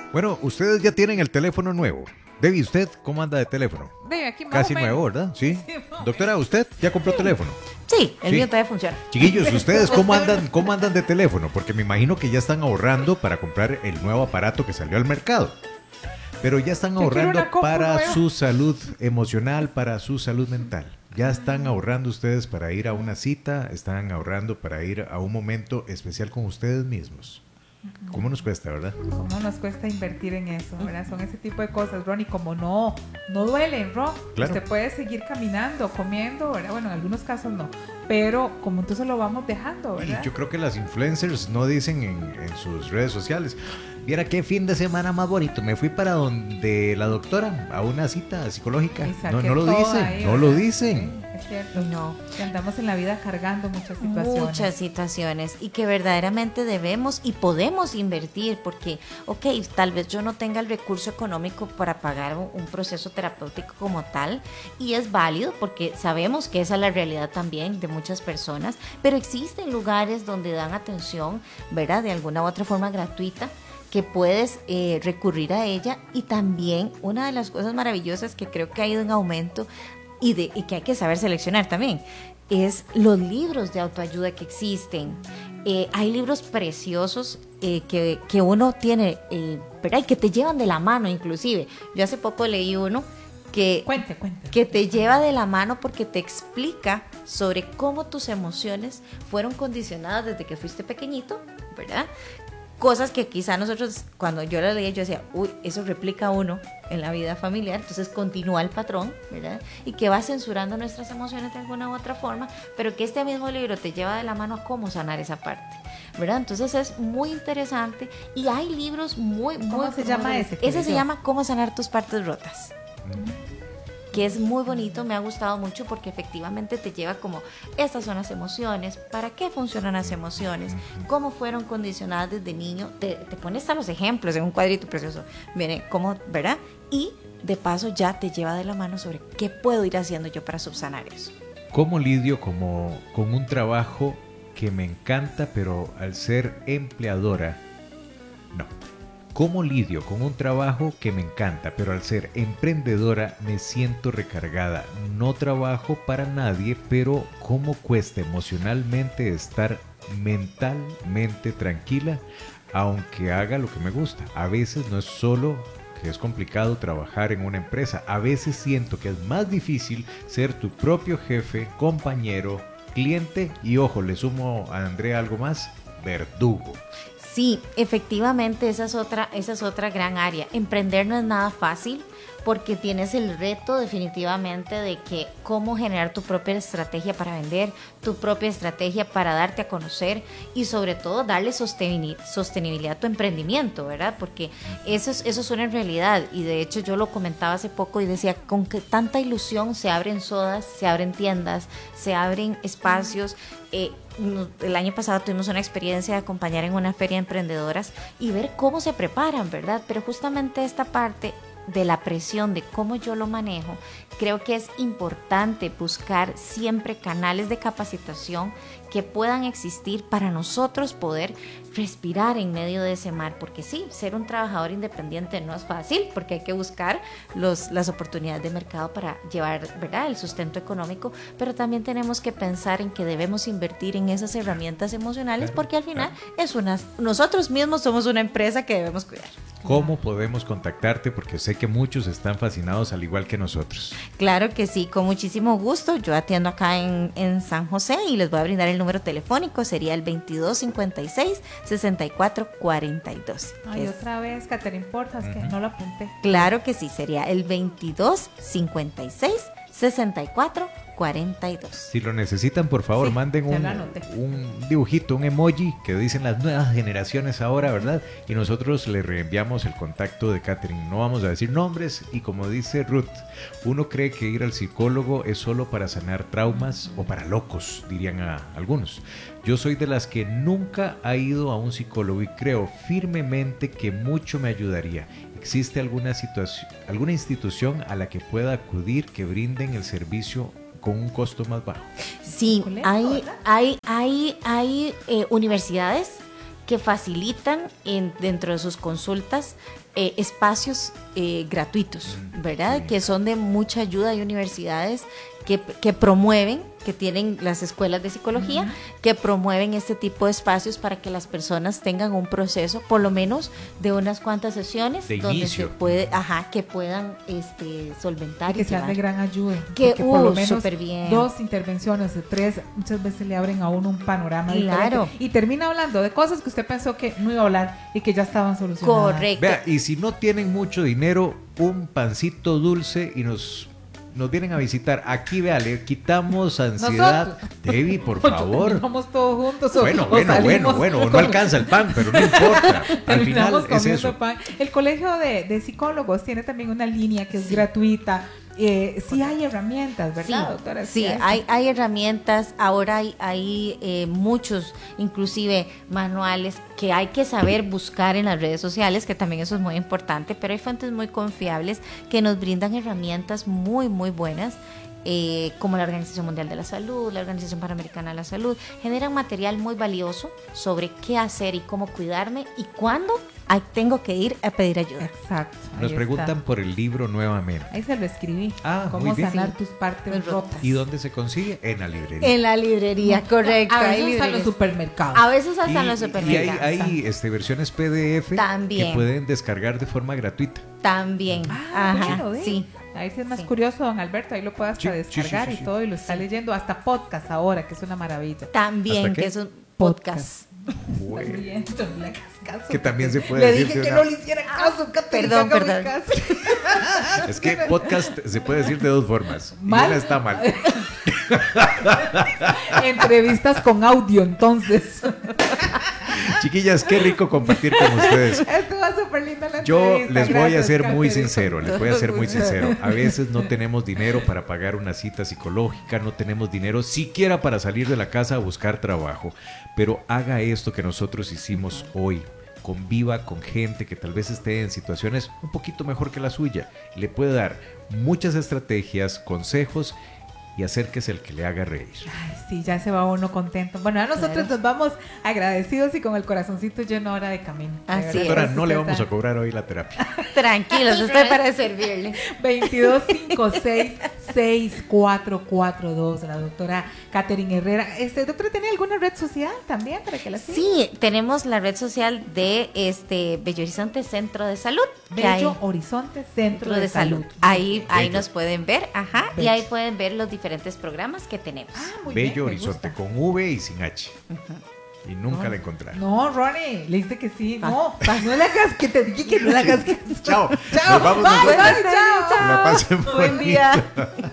Bueno, ustedes ya tienen el teléfono nuevo. Debbie, ¿usted cómo anda de teléfono? Ve, aquí más Casi o menos. nuevo, ¿verdad? Sí. Sí, más o Doctora, ¿usted ya compró teléfono? Sí, el Sí. mío todavía funciona. Chiquillos, ¿ustedes cómo andan de teléfono? Porque me imagino que ya están ahorrando para comprar el nuevo aparato que salió al mercado. Pero ya están Yo quiero ahorrando una compu para nueva. su salud emocional, para su salud mental. Ya están ahorrando ustedes para ir a una cita, están ahorrando para ir a un momento especial con ustedes mismos. ¿Cómo nos cuesta, verdad? ¿Cómo nos cuesta invertir en eso, verdad? Son ese tipo de cosas, Ron, y como no duelen, Ron. Claro. Usted puede seguir caminando, comiendo, ¿verdad? Bueno, en algunos casos no, pero como entonces lo vamos dejando, Y ¿verdad? yo creo que las influencers no dicen en sus redes sociales, viera qué fin de semana más bonito, me fui para donde la doctora, a una cita psicológica. Y saqué No lo todo dicen, ahí, no lo ¿verdad? dicen. Sí, es cierto. No. Que andamos en la vida cargando muchas situaciones. Muchas situaciones y que verdaderamente debemos y podemos invertir porque, ok, tal vez yo no tenga el recurso económico para pagar un proceso terapéutico como tal y es válido porque sabemos que esa es la realidad también de muchas personas, pero existen lugares donde dan atención, ¿verdad? De alguna u otra forma gratuita que puedes recurrir a ella y también una de las cosas maravillosas que creo que ha ido en aumento y que hay que saber seleccionar también es los libros de autoayuda que existen. Hay libros preciosos que uno tiene, ¿verdad? Y que te llevan de la mano inclusive. Yo hace poco leí uno que Cuente. que te lleva de la mano porque te explica sobre cómo tus emociones fueron condicionadas desde que fuiste pequeñito, ¿verdad? Cosas que quizá nosotros, cuando yo la leía, yo decía, uy, eso replica uno en la vida familiar, entonces continúa el patrón, ¿verdad? Y que va censurando nuestras emociones de alguna u otra forma, pero que este mismo libro te lleva de la mano a cómo sanar esa parte, ¿verdad? Entonces es muy interesante y hay libros muy... ¿Cómo se llama ese? Ese se llama Cómo sanar tus partes rotas. Que es muy bonito, me ha gustado mucho porque efectivamente te lleva como estas son las emociones, para qué funcionan las emociones, cómo fueron condicionadas desde niño, te pone hasta los ejemplos en un cuadrito precioso, viene cómo, ¿verdad? Y de paso ya te lleva de la mano sobre qué puedo ir haciendo yo para subsanar eso. ¿Cómo lidio con un trabajo que me encanta, pero al ser empleadora, no? ¿Cómo lidio con un trabajo que me encanta, pero al ser emprendedora me siento recargada? No trabajo para nadie, pero ¿cómo cuesta emocionalmente estar mentalmente tranquila, aunque haga lo que me gusta? A veces no es solo que es complicado trabajar en una empresa, a veces siento que es más difícil ser tu propio jefe, compañero, cliente y, ojo, le sumo a Andrea algo más, verdugo. Sí, efectivamente, esa es otra gran área. Emprender no es nada fácil porque tienes el reto definitivamente de que cómo generar tu propia estrategia para vender, tu propia estrategia para darte a conocer y sobre todo darle sostenibilidad a tu emprendimiento, ¿verdad? Porque eso es una realidad y de hecho yo lo comentaba hace poco y decía, con que tanta ilusión se abren sodas, se abren tiendas, se abren espacios. El año pasado tuvimos una experiencia de acompañar en una feria de emprendedoras y ver cómo se preparan, ¿verdad? Pero justamente esta parte de la presión de cómo yo lo manejo, creo que es importante buscar siempre canales de capacitación que puedan existir para nosotros poder respirar en medio de ese mar, porque sí, ser un trabajador independiente no es fácil, porque hay que buscar las oportunidades de mercado para llevar, ¿verdad?, el sustento económico, pero también tenemos que pensar en que debemos invertir en esas herramientas emocionales, porque al final nosotros mismos somos una empresa que debemos cuidar. ¿Cómo podemos contactarte? Porque sé que muchos están fascinados al igual que nosotros. Claro que sí, con muchísimo gusto. Yo atiendo acá en San José y les voy a brindar el número telefónico. Sería el 2256-6442. Ay, otra vez, Catherine, porfas, que no lo apunté. Claro que sí, sería el 2256-6442. Si lo necesitan, por favor, Sí, manden ya lo anoté. un dibujito, un emoji que dicen las nuevas generaciones ahora, ¿verdad? Y nosotros le reenviamos el contacto de Catherine. No vamos a decir nombres y como dice Ruth, uno cree que ir al psicólogo es solo para sanar traumas o para locos, dirían algunos. Yo soy de las que nunca ha ido a un psicólogo y creo firmemente que mucho me ayudaría. ¿Existe alguna institución a la que pueda acudir que brinden el servicio con un costo más bajo? Sí, Colegio, hay universidades que facilitan dentro de sus consultas espacios gratuitos, ¿verdad? Que son de mucha ayuda. Hay universidades que promueven, que tienen las escuelas de psicología, que promueven este tipo de espacios para que las personas tengan un proceso, por lo menos de unas cuantas sesiones, de donde inicio. se puede, que puedan solventar Y que sean de gran ayuda. Que, porque por lo menos súper bien. 2 intervenciones, 3, muchas veces le abren a uno un panorama Claro. diferente. Y termina hablando de cosas que usted pensó que no iba a hablar y que ya estaban solucionadas. Correcto. Vea, y si no tienen mucho dinero, un pancito dulce y nos vienen a visitar. Aquí, vea, le quitamos ansiedad. Nosotros. Debbie, por favor. Vamos todos juntos. Bueno, no alcanza el pan, pero no importa. Al final es comiendo eso. pan. El colegio de psicólogos tiene también una línea que es gratuita. Sí hay herramientas, ¿verdad, doctora? Sí, hay herramientas. Ahora hay muchos, inclusive manuales que hay que saber buscar en las redes sociales, que también eso es muy importante, pero hay fuentes muy confiables que nos brindan herramientas muy, muy buenas. Como la Organización Mundial de la Salud, la Organización Panamericana de la Salud, generan material muy valioso sobre qué hacer y cómo cuidarme y cuándo tengo que ir a pedir ayuda. Exacto. Nos ahí preguntan está. por el libro nuevamente. Ahí se lo escribí. Muy Cómo bien. sanar tus partes rotas. ¿Y dónde se consigue? En la librería. En la librería, correcto. A hay veces hasta en los librerías. supermercados. A veces hasta en los Y supermercados. hay versiones PDF También. que pueden descargar de forma gratuita. También. Bueno, Sí. A ver si es más Sí. curioso, don Alberto. Ahí lo puede hasta Sí, descargar sí. y todo, y lo está leyendo. Hasta podcast ahora, que es una maravilla. También, ¿Hasta qué? que es un podcast. Bueno, Bien, no le hagas caso. que también se puede Le decir dije de que una- no le hiciera caso, Perdón, perdón. Es que podcast se puede decir de dos formas. Y ¿Mal? una está mal. Entrevistas con audio, entonces. Chiquillas, qué rico compartir con ustedes. Esto va súper lindo la Yo entrevista. les voy a Gracias, ser muy Catherine. sincero, les voy a ser muy sincero. A veces no tenemos dinero para pagar una cita psicológica, no tenemos dinero siquiera para salir de la casa a buscar trabajo. Pero haga esto que nosotros hicimos hoy. Conviva con gente que tal vez esté en situaciones un poquito mejor que la suya. Le puede dar muchas estrategias, consejos y acérquese al que le haga reír. Ay, sí, ya se va uno contento. Bueno, a nosotros Claro. nos vamos agradecidos y con el corazoncito lleno ahora de camino. De Así verdad, es. Doctora, eso no le está- vamos a cobrar hoy la terapia. Tranquilos, estoy para servirle. 2256-6442, la doctora Catherine Herrera. Doctora, ¿tenía alguna red social también para que la sigan? Sí, tenemos la red social de Bello Horizonte Centro de Salud. que hay- Bello Horizonte Centro de Salud. Ahí Bello. nos pueden ver, y Bello. ahí pueden ver los diferentes programas que tenemos. Muy bien, Bello me Horizonte, gusta. con V y sin H. Y nunca la encontraron. No, Ronnie, le dice que sí. No, no le hagas que te dije que no le hagas que Chao. Chao. Nos vamos Bye, nosotros. bye, chao. Que la pasen Buen día. bonito.